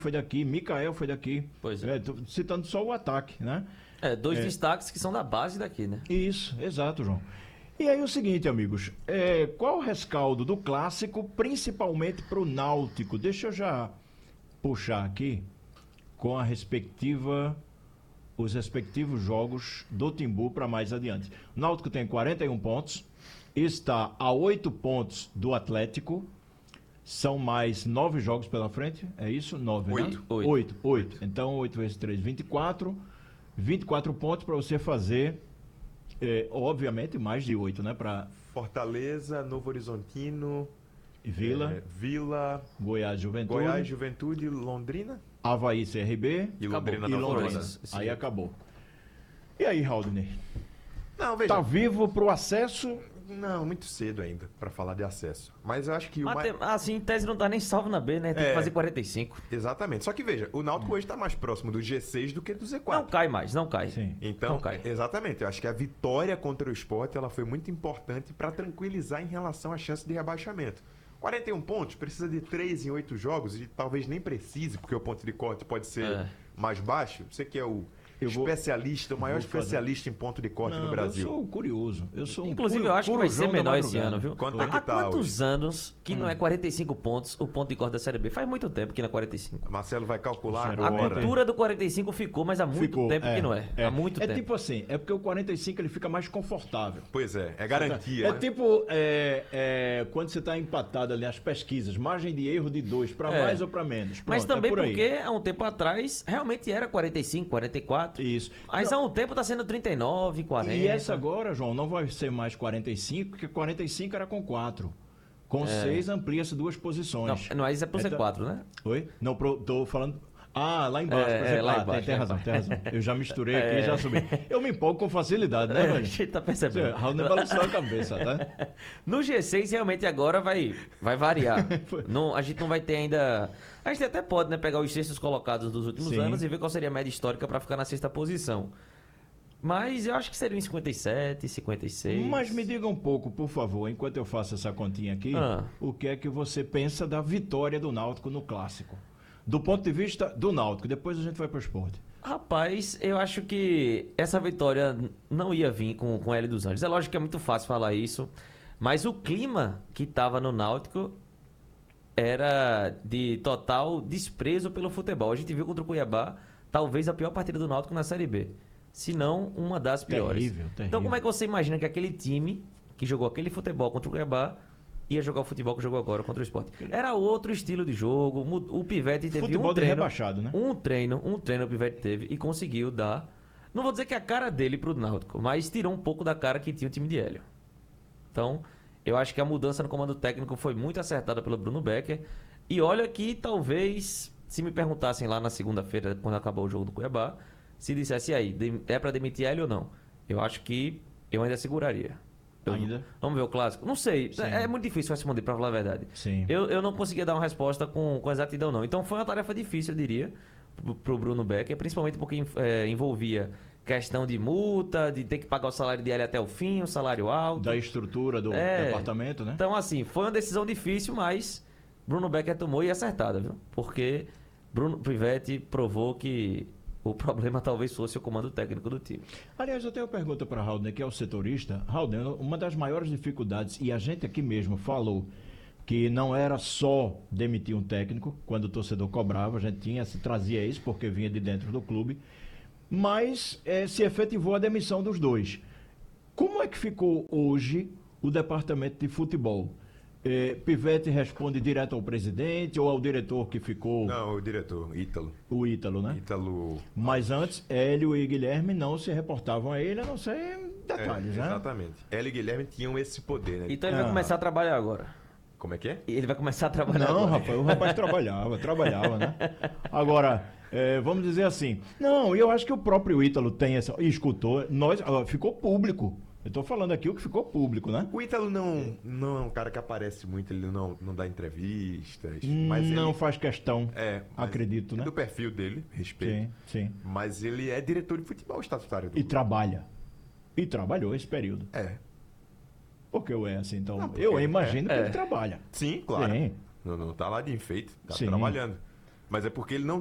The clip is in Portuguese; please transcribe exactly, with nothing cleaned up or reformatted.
foi daqui, Mikael foi daqui. Pois é. É, tô citando só o ataque, né? É, dois É. destaques que são da base daqui, né? Isso, exato, João. E aí o seguinte, amigos, é, qual o rescaldo do clássico, principalmente para o Náutico? Deixa eu já puxar aqui com a respectiva, os respectivos jogos do Timbu para mais adiante. O Náutico tem quarenta e um pontos, está a oito pontos do Atlético, são mais nove jogos pela frente, é isso? Nove, Oito. né? Oito. Oito, oito. Então, oito vezes três, vinte e quatro. vinte e quatro pontos para você fazer, é, obviamente, mais de oito, né? Para Fortaleza, Novo Horizontino, Vila, é, Vila, Goiás Juventude, Goiás, Juventude, Londrina Avaí C R B e Acabou. Londrina e não Londrina. Londrina. Esse Aí jeito. acabou. E aí, Raudney? Não, veja. Tá vivo pro acesso? Não, muito cedo ainda para falar de acesso. Mas eu acho que o Mas mais... tem- assim, em tese não tá nem salvo na B, né? Tem É. que fazer quarenta e cinco. Exatamente. Só que veja, o Náutico hoje tá mais próximo do G seis do que do Z Não quatro. cai mais, não cai. Sim. Então, Não cai. exatamente. Eu acho que a vitória contra o Sport ela foi muito importante para tranquilizar em relação à chance de rebaixamento. quarenta e um pontos, precisa de três em oito jogos e talvez nem precise, porque o ponto de corte pode ser É. mais baixo. Você que é o Eu vou- especialista, o maior vou fazer- especialista em ponto de corte Não, no Brasil. Eu sou curioso. Eu sou um Inclusive, puro- eu acho que puro vai ser João da menor esse madrugada. ano, viu? Quanto é que Há tá quantos anos que não é quarenta e cinco pontos o ponto de corte da Série B? Faz muito tempo que não é quarenta e cinco. Marcelo vai calcular Zero A agora. cultura do quarenta e cinco ficou, mas há muito Ficou, tempo que não é. Há muito é tempo. tipo assim, é porque o quarenta e cinco ele fica mais confortável. Pois é, é garantia. É né? tipo é, é, quando você está empatado ali nas pesquisas, margem de erro de dois, para É. mais ou para menos. Mas Pronto, também é por aí. porque há um tempo atrás realmente era quarenta e cinco, quarenta e quatro. Isso. Mas Não. há um tempo tá sendo trinta e nove, quarenta. E essa agora, João, não vai ser mais quarenta e cinco, porque quarenta e cinco era com quatro. Com seis amplia-se duas posições. Não, mas é pro Então- Z quatro, né? Oi? Não, pro, tô falando... Ah, lá embaixo. É, pra Z quatro. é, lá Tem- embaixo, tem lá razão, tem embaixo. razão. Eu já misturei aqui É. e já subi. Eu me empolgo com facilidade, né, É, a velho? gente tá percebendo. Raul nem balançou a cabeça, tá? No G seis, realmente, agora vai, vai variar. Não, a gente não vai ter ainda... A gente até pode, né, pegar os sextos colocados dos últimos Sim. anos e ver qual seria a média histórica para ficar na sexta posição. Mas eu acho que seria em cinquenta e sete, cinquenta e seis. Mas me diga um pouco, por favor, enquanto eu faço essa continha aqui, Ah. o que é que você pensa da vitória do Náutico no Clássico? Do ponto de vista do Náutico, depois a gente vai pro esporte. Rapaz, eu acho que essa vitória não ia vir com, com o Hélio dos Anjos. É lógico que é muito fácil falar isso, mas o clima que tava no Náutico era de total desprezo pelo futebol. A gente viu contra o Cuiabá, talvez a pior partida do Náutico na Série B. Se não, uma das piores. Terrível, terrível. Então como é que você imagina que aquele time que jogou aquele futebol contra o Cuiabá ia jogar o futebol que jogou agora contra o Sport? Era outro estilo de jogo. mu- O Pivete teve Futebol um de treino, rebaixado, né? um treino, um treino o Pivete teve e conseguiu dar, não vou dizer que é a cara dele pro Náutico, mas tirou um pouco da cara que tinha o time de Hélio. Então, eu acho que a mudança no comando técnico foi muito acertada pelo Bruno Becker. E olha que talvez, se me perguntassem lá na segunda-feira, quando acabou o jogo do Cuiabá, se dissesse, e aí, dem- é pra demitir Hélio ou não? Eu acho que eu ainda seguraria. Eu- Ainda? Vamos ver o clássico? Não sei. Sim. É, é muito difícil responder, pra falar a verdade. Sim. Eu, eu não conseguia dar uma resposta com, com exatidão, não. Então foi uma tarefa difícil, eu diria, pro, pro Bruno Becker, principalmente porque é, envolvia questão de multa, de ter que pagar o salário dele até o fim, o salário alto. Da estrutura do É. departamento, né? Então, assim, foi uma decisão difícil, mas Bruno Becker tomou e acertada, viu? Porque Bruno Pivete provou que o problema talvez fosse o comando técnico do time. Aliás, eu tenho uma pergunta para Raul, que é o setorista. Raul, uma das maiores dificuldades, e a gente aqui mesmo falou que não era só demitir um técnico, quando o torcedor cobrava, a gente tinha, se trazia isso porque vinha de dentro do clube, mas eh, se efetivou a demissão dos dois. Como é que ficou hoje o departamento de futebol? Eh, Pivete responde direto ao presidente ou ao diretor que ficou, Não, o diretor, Ítalo. o Ítalo, né? Ítalo. Mas antes, Hélio e Guilherme não se reportavam a ele, a não ser detalhes, É, né? exatamente. Hélio e Guilherme tinham esse poder, né? Então ele Ah. vai começar a trabalhar agora. Como é que é? Ele vai começar a trabalhar Não, agora. rapaz, o rapaz trabalhava, trabalhava, né? Agora, é, vamos dizer assim, não, eu acho que o próprio Ítalo tem essa, e escutou, nós, ó, ficou público. Eu tô falando aqui o que ficou público, né? O Ítalo não, não é um cara que aparece muito, ele não, não dá entrevistas. Mas não ele, faz questão, é, mas acredito, é né? do perfil dele, respeito. Sim, sim. Mas ele é diretor de futebol estatutário do E clube. trabalha. E trabalhou esse período. É. Porque eu é assim, então, Não, porque- eu imagino é, que é. ele trabalha. Sim, claro. Sim. Não, não tá lá de enfeite, tá Sim. trabalhando. Mas é porque ele não